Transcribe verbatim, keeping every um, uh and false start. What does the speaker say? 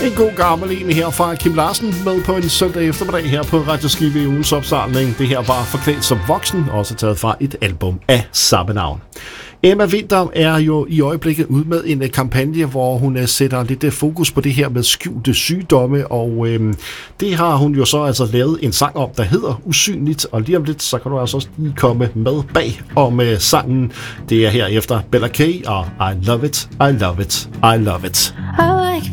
En god gammel en her fra Kim Larsen med på en søndag eftermiddag her på Radio Skive i ugens opsamling. Det her var Forklædt som voksen, også taget fra et album af samme navn. Emma Winther er jo i øjeblikket ude med en kampagne, hvor hun sætter lidt fokus på det her med skjulte sygdomme, og øhm, det har hun jo så altså lavet en sang om, der hedder Usynligt, og lige om lidt, så kan du altså også lige komme med bag om øh, sangen. Det er her efter Bella K og I Love It, I Love It, I Love It. I like